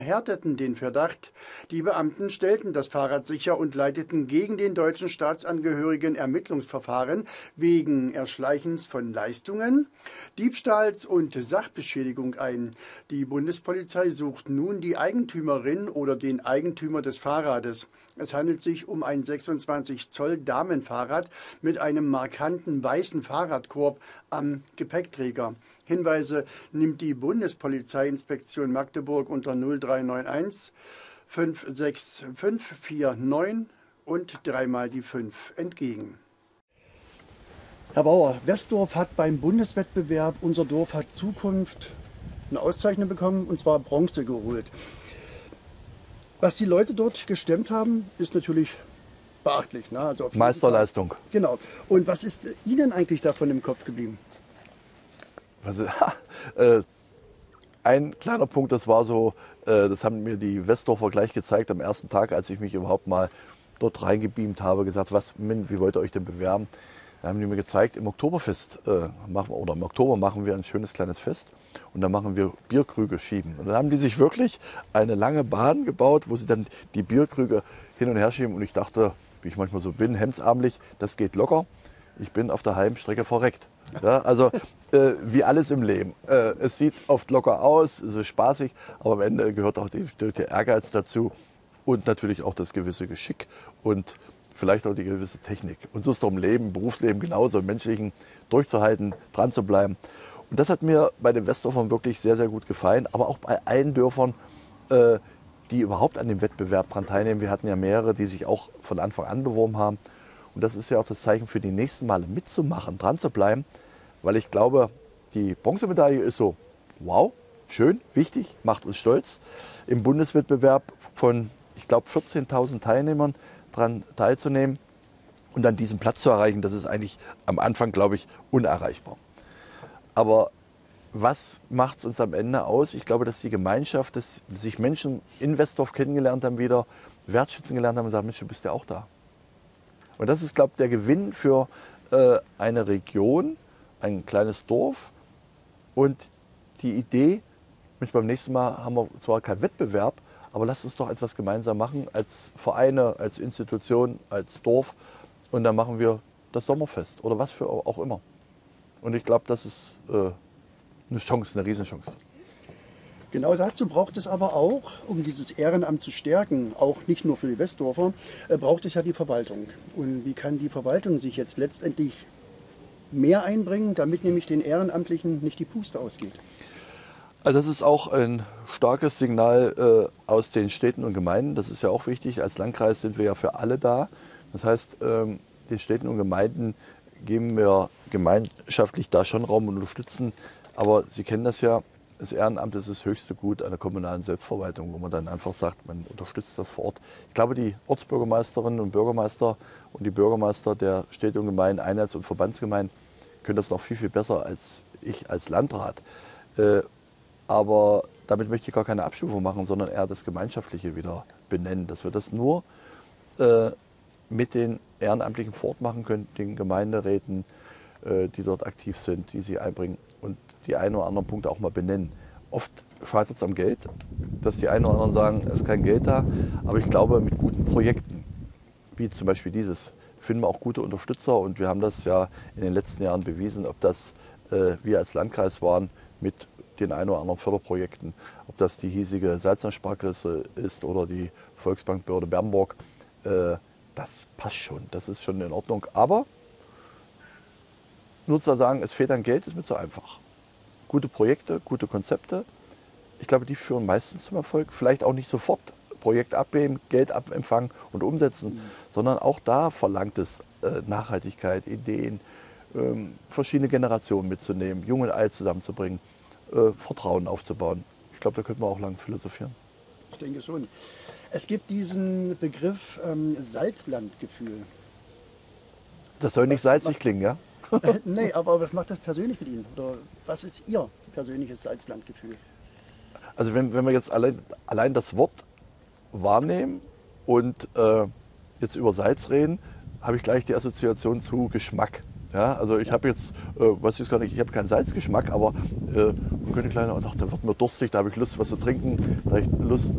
Erhärteten den Verdacht. Die Beamten stellten das Fahrrad sicher und leiteten gegen den deutschen Staatsangehörigen Ermittlungsverfahren wegen Erschleichens von Leistungen, Diebstahls und Sachbeschädigung ein. Die Bundespolizei sucht nun die Eigentümerin oder den Eigentümer des Fahrrades. Es handelt sich um ein 26 Zoll Damenfahrrad mit einem markanten weißen Fahrradkorb am Gepäckträger. Hinweise nimmt die Bundespolizeiinspektion Magdeburg unter 0391 56549 und dreimal die 5 entgegen. Herr Bauer, Westdorf hat beim Bundeswettbewerb Unser Dorf hat Zukunft eine Auszeichnung bekommen, und zwar Bronze geholt. Was die Leute dort gestemmt haben, ist natürlich beachtlich. Ne? Also Meisterleistung. Genau. Und was ist Ihnen eigentlich davon im Kopf geblieben? Ein kleiner Punkt, das war so, das haben mir die Westdorfer gleich gezeigt am ersten Tag, als ich mich überhaupt mal dort reingebeamt habe, gesagt, wie wollt ihr euch denn bewerben? Da haben die mir gezeigt, im Oktoberfest im Oktober machen wir ein schönes kleines Fest und dann machen wir Bierkrüge schieben. Und dann haben die sich wirklich eine lange Bahn gebaut, wo sie dann die Bierkrüge hin und her schieben. Und ich dachte, wie ich manchmal so bin, hemdsärmlich, das geht locker. Ich bin auf der Heimstrecke verreckt. Ja, also wie alles im Leben. Es sieht oft locker aus, es ist spaßig, aber am Ende gehört auch der Ehrgeiz dazu und natürlich auch das gewisse Geschick und vielleicht auch die gewisse Technik. Und so ist es doch im Leben, im Berufsleben genauso, im Menschlichen durchzuhalten, dran zu bleiben. Und das hat mir bei den Westdorfern wirklich sehr, sehr gut gefallen, aber auch bei allen Dörfern, die überhaupt an dem Wettbewerb dran teilnehmen. Wir hatten ja mehrere, die sich auch von Anfang an beworben haben. Und das ist ja auch das Zeichen für die nächsten Male mitzumachen, dran zu bleiben, weil ich glaube, die Bronzemedaille ist so, wow, schön, wichtig, macht uns stolz. Im Bundeswettbewerb von, ich glaube, 14.000 Teilnehmern daran teilzunehmen und dann diesen Platz zu erreichen, das ist eigentlich am Anfang, glaube ich, unerreichbar. Aber was macht es uns am Ende aus? Ich glaube, dass die Gemeinschaft, dass sich Menschen in Westdorf kennengelernt haben, wieder wertschätzen gelernt haben und sagen, Mensch, du bist ja auch da. Und das ist, glaube ich, der Gewinn für eine Region, ein kleines Dorf und die Idee, Mensch, beim nächsten Mal haben wir zwar keinen Wettbewerb, aber lasst uns doch etwas gemeinsam machen als Vereine, als Institution, als Dorf und dann machen wir das Sommerfest oder was für auch immer. Und ich glaube, das ist eine Chance, eine Riesenchance. Genau dazu braucht es aber auch, um dieses Ehrenamt zu stärken, auch nicht nur für die Westdorfer, braucht es ja die Verwaltung. Und wie kann die Verwaltung sich jetzt letztendlich mehr einbringen, damit nämlich den Ehrenamtlichen nicht die Puste ausgeht? Also das ist auch ein starkes Signal aus den Städten und Gemeinden. Das ist ja auch wichtig. Als Landkreis sind wir ja für alle da. Das heißt, den Städten und Gemeinden geben wir gemeinschaftlich da schon Raum und unterstützen. Aber Sie kennen das ja, das Ehrenamt ist das höchste Gut einer kommunalen Selbstverwaltung, wo man dann einfach sagt, man unterstützt das vor Ort. Ich glaube, die Ortsbürgermeisterinnen und Bürgermeister und die Bürgermeister der Städte und Gemeinden, Einheits- und Verbandsgemeinden können das noch viel, viel besser als ich als Landrat. Aber damit möchte ich gar keine Abstufung machen, sondern eher das Gemeinschaftliche wieder benennen, dass wir das nur mit den Ehrenamtlichen vor Ort machen können, den Gemeinderäten, die dort aktiv sind, die sie einbringen und die einen oder anderen Punkte auch mal benennen. Oft scheitert es am Geld, dass die einen oder anderen sagen, es ist kein Geld da, aber ich glaube, mit guten Projekten, wie zum Beispiel dieses, finden wir auch gute Unterstützer und wir haben das ja in den letzten Jahren bewiesen, ob das wir als Landkreis waren mit den ein oder anderen Förderprojekten, ob das die hiesige Salzner-Sparkasse ist oder die Volksbank Börde Bernburg, das passt schon, das ist schon in Ordnung, aber nur zu sagen, es fehlt an Geld, ist mir zu einfach. Gute Projekte, gute Konzepte, ich glaube, die führen meistens zum Erfolg. Vielleicht auch nicht sofort Projekt abheben, Geld abempfangen und umsetzen, sondern auch da verlangt es Nachhaltigkeit, Ideen, verschiedene Generationen mitzunehmen, Jung und Alt zusammenzubringen, Vertrauen aufzubauen. Ich glaube, da könnte man auch lang philosophieren. Ich denke schon. Es gibt diesen Begriff Salzlandgefühl. Das soll nicht salzig klingen, ja? Nee, aber was macht das persönlich mit Ihnen? Oder was ist Ihr persönliches Salzlandgefühl? Also wenn wir jetzt allein das Wort wahrnehmen und jetzt über Salz reden, habe ich gleich die Assoziation zu Geschmack. Ja, also ich habe jetzt, weiß ich jetzt gar nicht, ich habe keinen Salzgeschmack, aber man könnte kleiner, ach, da wird mir durstig, da habe ich Lust, was zu trinken, da habe ich Lust,